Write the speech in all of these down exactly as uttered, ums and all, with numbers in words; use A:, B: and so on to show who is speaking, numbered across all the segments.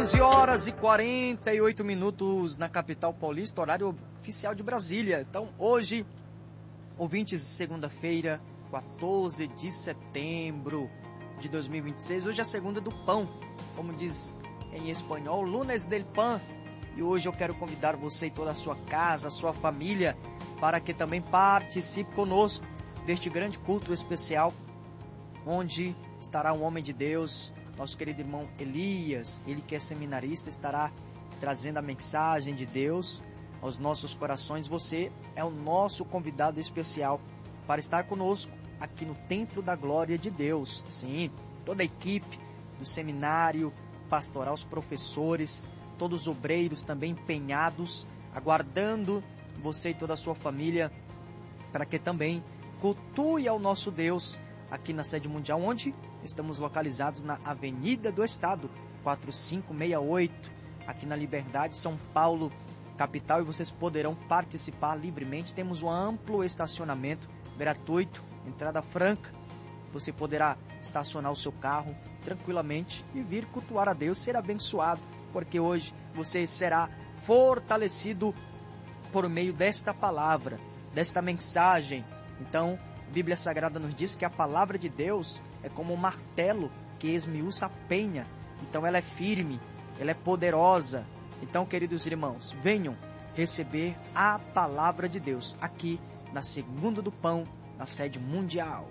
A: onze horas e quarenta e oito minutos na capital paulista, horário oficial de Brasília. Então, hoje, ouvintes, segunda-feira, quatorze de setembro de dois mil e vinte e seis. Hoje é a segunda do pão, como diz em espanhol, lunes del pan. E hoje eu quero convidar você e toda a sua casa, a sua família, para que também participe conosco deste grande culto especial, onde estará um homem de Deus, nosso querido irmão Elias. Ele que é seminarista, estará trazendo a mensagem de Deus aos nossos corações. Você é o nosso convidado especial para estar conosco aqui no Templo da Glória de Deus. Sim, toda a equipe do seminário pastoral, os professores, todos os obreiros também empenhados, aguardando você e toda a sua família para que também cultue ao nosso Deus aqui na sede mundial, onde estamos localizados na Avenida do Estado, quatro cinco seis oito, aqui na Liberdade, São Paulo, capital, e vocês poderão participar livremente. Temos um amplo estacionamento gratuito, entrada franca. Você poderá estacionar o seu carro tranquilamente e vir cultuar a Deus, ser abençoado, porque hoje você será fortalecido por meio desta palavra, desta mensagem. Então, a Bíblia Sagrada nos diz que a palavra de Deus é como um martelo que esmiuça a penha. Então ela é firme, ela é poderosa. Então, queridos irmãos, venham receber a palavra de Deus aqui na Segunda do Pão, na sede mundial.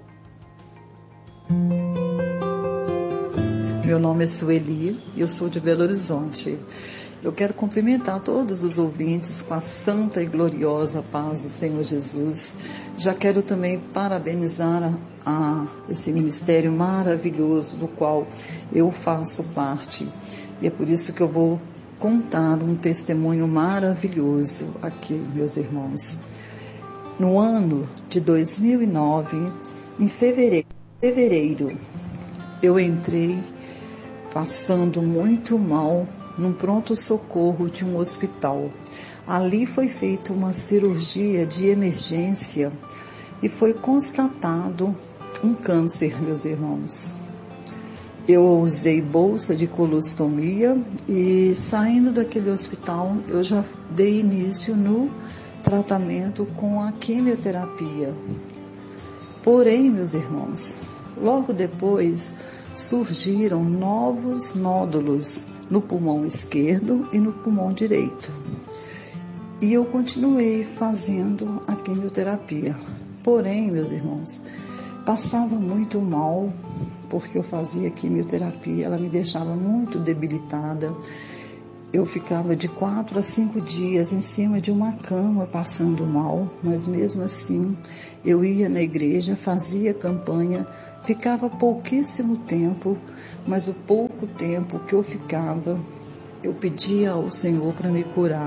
B: Meu nome é Sueli e eu sou de Belo Horizonte. Eu quero cumprimentar todos os ouvintes com a santa e gloriosa paz do Senhor Jesus. Já quero também parabenizar a, a esse ministério maravilhoso do qual eu faço parte. E é por isso que eu vou contar um testemunho maravilhoso aqui, meus irmãos. No ano de dois mil e nove, em fevereiro, fevereiro eu entrei passando muito mal num pronto-socorro de um hospital. Ali foi feita uma cirurgia de emergência e foi constatado um câncer, meus irmãos. Eu usei bolsa de colostomia e, saindo daquele hospital, eu já dei início no tratamento com a quimioterapia. Porém, meus irmãos, logo depois surgiram novos nódulos no pulmão esquerdo e no pulmão direito. E eu continuei fazendo a quimioterapia. Porém, meus irmãos, passava muito mal, porque eu fazia quimioterapia, ela me deixava muito debilitada. Eu ficava de quatro a cinco dias em cima de uma cama passando mal, mas mesmo assim eu ia na igreja, fazia campanha, ficava pouquíssimo tempo, mas o pouco tempo que eu ficava, eu pedia ao Senhor para me curar.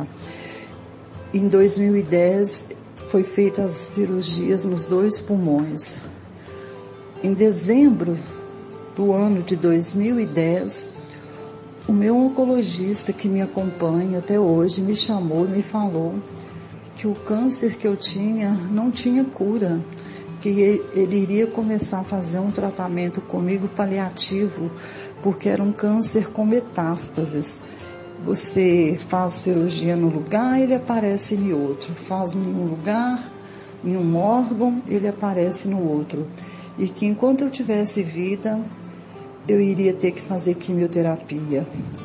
B: Em dois mil e dez, foi feitas as cirurgias nos dois pulmões. Em dezembro do ano de dois mil e dez, o meu oncologista que me acompanha até hoje me chamou e me falou que o câncer que eu tinha não tinha cura, que ele iria começar a fazer um tratamento comigo paliativo, porque era um câncer com metástases. Você faz cirurgia no lugar, ele aparece em outro. Faz em um lugar, em um órgão, ele aparece no outro. E que enquanto eu tivesse vida, eu iria ter que fazer quimioterapia.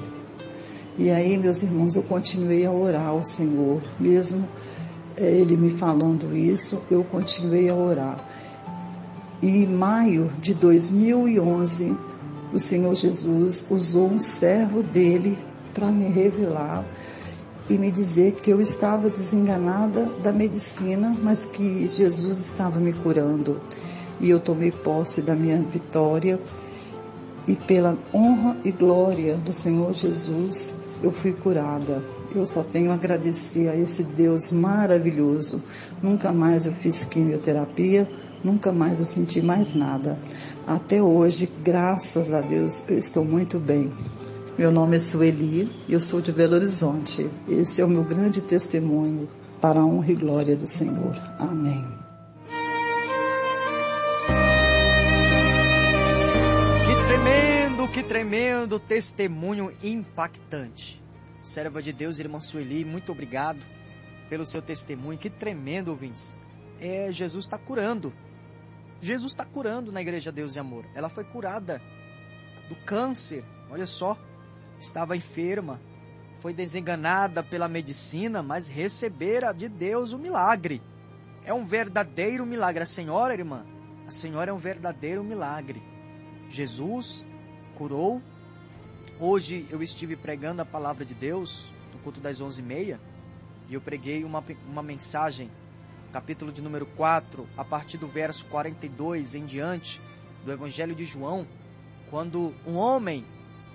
B: E aí, meus irmãos, eu continuei a orar ao Senhor, mesmo Ele me falando isso, eu continuei a orar. E em maio de dois mil e onze, o Senhor Jesus usou um servo dele para me revelar e me dizer que eu estava desenganada da medicina, mas que Jesus estava me curando. E eu tomei posse da minha vitória e pela honra e glória do Senhor Jesus, eu fui curada. Eu só tenho a agradecer a esse Deus maravilhoso. Nunca mais eu fiz quimioterapia, nunca mais eu senti mais nada. Até hoje, graças a Deus, eu estou muito bem. Meu nome é Sueli, eu sou de Belo Horizonte. Esse é o meu grande testemunho para a honra e glória do Senhor. Amém.
A: Que tremendo, que tremendo. Compartilhando testemunho impactante. Serva de Deus, irmã Sueli, muito obrigado pelo seu testemunho. Que tremendo, ouvintes. É, Jesus está curando. Jesus está curando na Igreja Deus e Amor. Ela foi curada do câncer. Olha só, estava enferma. Foi desenganada pela medicina, mas recebera de Deus o milagre. É um verdadeiro milagre. A senhora, irmã, a senhora é um verdadeiro milagre. Jesus curou. Hoje eu estive pregando a palavra de Deus no culto das onze e meia e eu preguei uma, uma mensagem, capítulo de número quatro, a partir do verso quarenta e dois em diante do Evangelho de João, quando um homem,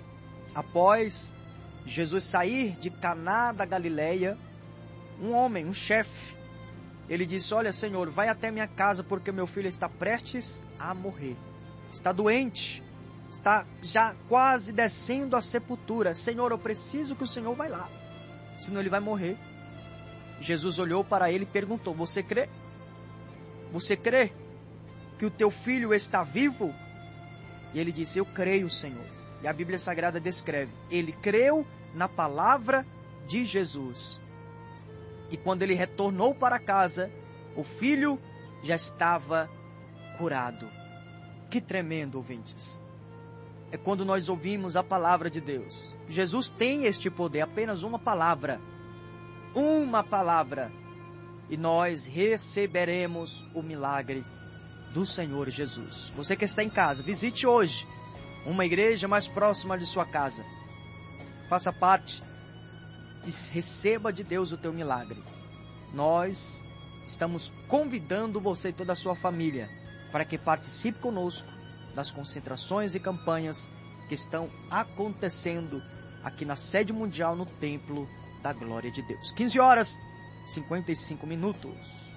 A: após Jesus sair de Caná da Galileia, um homem, um chefe, ele disse: olha, Senhor, vai até minha casa porque meu filho está prestes a morrer, está doente, está já quase descendo à sepultura. Senhor, eu preciso que o Senhor vá lá, senão ele vai morrer. Jesus olhou para ele e perguntou: você crê? Você crê que o teu filho está vivo? E ele disse: eu creio, Senhor. E a Bíblia Sagrada descreve: ele creu na palavra de Jesus. E quando ele retornou para casa, o filho já estava curado. Que tremendo, ouvintes. É quando nós ouvimos a palavra de Deus. Jesus tem este poder, apenas uma palavra. Uma palavra. E nós receberemos o milagre do Senhor Jesus. Você que está em casa, visite hoje uma igreja mais próxima de sua casa. Faça parte e receba de Deus o teu milagre. Nós estamos convidando você e toda a sua família para que participe conosco das concentrações e campanhas que estão acontecendo aqui na sede mundial no Templo da Glória de Deus. quinze horas e cinquenta e cinco minutos.